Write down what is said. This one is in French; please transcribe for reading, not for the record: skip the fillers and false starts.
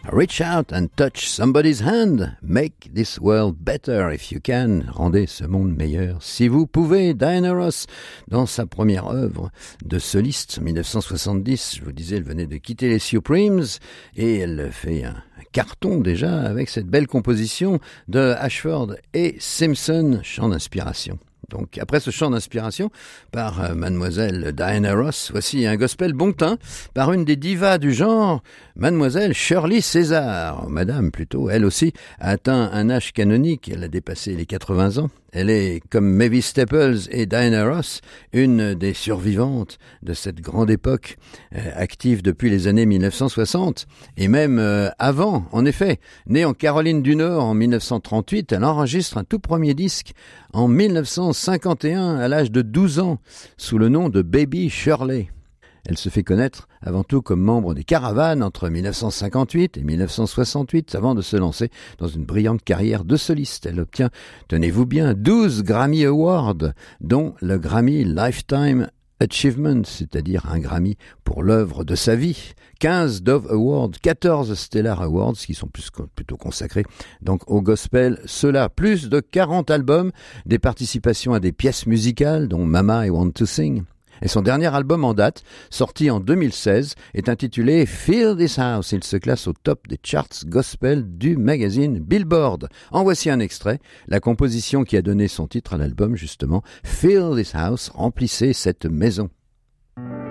Reach out and touch somebody's hand. Make this world better if you can. Rendez ce monde meilleur si vous pouvez. Diana Ross, dans sa première œuvre de soliste, en 1970, je vous disais, elle venait de quitter les Supremes et elle fait un carton déjà avec cette belle composition de Ashford et Simpson, chant d'inspiration. Donc, après ce chant d'inspiration par mademoiselle Diana Ross, voici un gospel bon teint par une des divas du genre, mademoiselle Shirley César. Madame, plutôt, elle aussi, a atteint un âge canonique, elle a dépassé les 80 ans. Elle est, comme Mavis Staples et Diana Ross, une des survivantes de cette grande époque, active depuis les années 1960, et même avant, en effet. Née en Caroline du Nord en 1938, elle enregistre un tout premier disque en 1951, à l'âge de 12 ans, sous le nom de Baby Shirley. Elle se fait connaître avant tout comme membre des Caravanes entre 1958 et 1968 avant de se lancer dans une brillante carrière de soliste. Elle obtient, tenez-vous bien, 12 Grammy Awards, dont le Grammy Lifetime Achievement, c'est-à-dire un Grammy pour l'œuvre de sa vie, 15 Dove Awards, 14 Stellar Awards, qui sont plutôt consacrés donc au gospel, cela, plus de 40 albums, des participations à des pièces musicales, dont Mama I Want to Sing. Et son dernier album en date, sorti en 2016, est intitulé Fill This House. Il se classe au top des charts gospel du magazine Billboard. En voici un extrait, la composition qui a donné son titre à l'album justement, Fill This House, remplissez cette maison.